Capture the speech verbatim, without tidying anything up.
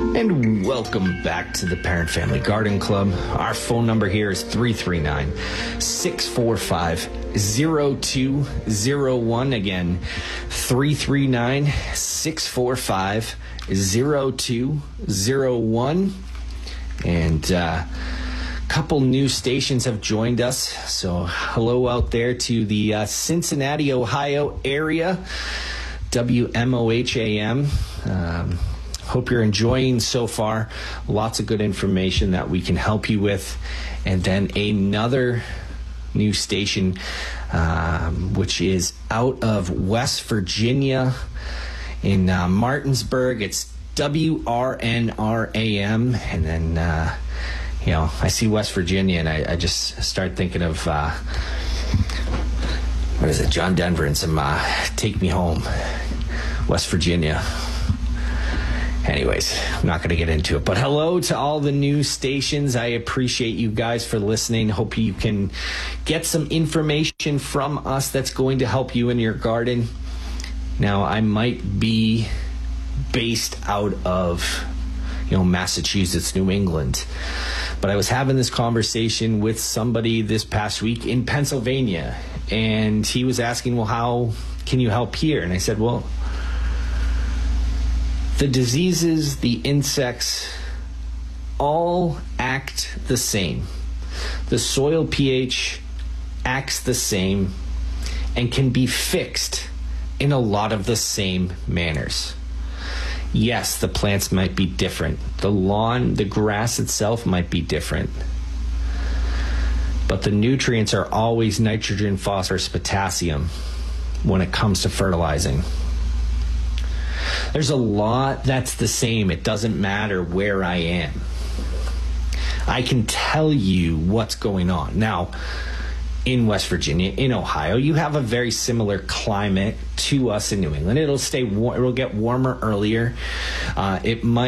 And welcome back to the Parent Family Garden Club. Our phone number here is three three nine, six four five, zero two zero one. Again, three three nine, six four five, zero two zero one. And uh, a couple new stations have joined us. So hello out there to the uh, Cincinnati, Ohio area, W M O H A M. Um, Hope you're enjoying so far. Lots of good information that we can help you with. And then another new station, um, which is out of West Virginia in uh, Martinsburg. It's W R N R A M. And then, uh, you know, I see West Virginia and I, I just start thinking of, uh, what is it, John Denver and some uh, Take Me Home, West Virginia. Anyways, I'm not going to get into it. But hello to all the new stations. I appreciate you guys for listening. Hope you can get some information from us that's going to help you in your garden. Now, I might be based out of, you know, Massachusetts, New England. But I was having this conversation with somebody this past week in Pennsylvania. And he was asking, well, how can you help here? And I said, well, the diseases, the insects, all act the same. The soil pH acts the same and can be fixed in a lot of the same manners. Yes, the plants might be different. The lawn, the grass itself might be different. But the nutrients are always nitrogen, phosphorus, potassium when it comes to fertilizing. There's a lot that's the same. It doesn't matter where I am. I can tell you what's going on. Now, in West Virginia, in Ohio, you have a very similar climate to us in New England. It'll stay warm. It'll get warmer earlier. Uh, it might